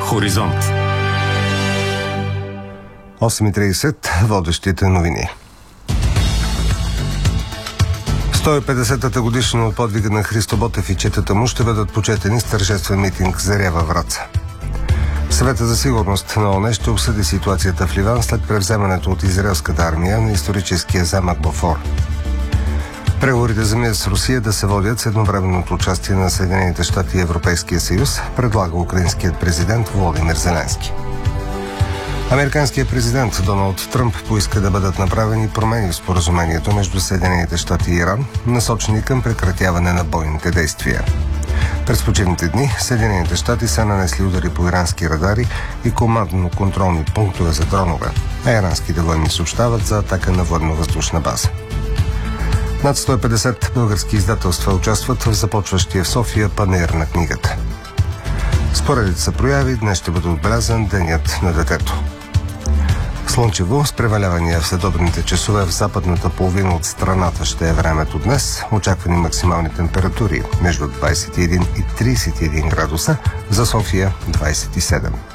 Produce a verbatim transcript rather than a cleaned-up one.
Хоризонт. осем и тридесет. Водещите новини. сто и петдесетата годишна от подвига на Христо Ботев и четата му ще бъдат почетени с тържествен митинг за Рева Враца. Съвета за сигурност на ООН ще обсъди ситуацията в Ливан след превземането от израелската армия на историческия замък Бофор. Преговорите за мир с Русия да се водят с едновременното участие на Съединените щати и Европейския съюз, предлага украинският президент Володимир Зеленски. Американският президент Доналд Тръмп поиска да бъдат направени промени в споразумението между Съединените щати и Иран, насочени към прекратяване на бойните действия. През почивните дни Съединените щати са нанесли удари по ирански радари и командно-контролни пунктове за дронове, а иранските военни съобщават за атака на военно-въздушна база. Над сто и петдесет български издателства участват в започващия в София панаир на книгата. С поредица прояви днес ще бъде отбелязан Денят на детето. Слънчево, с превалявания в следобедните часове в западната половина от страната ще е времето днес. Очаквани максимални температури между двадесет и един и тридесет и един градуса, за София двадесет и седем.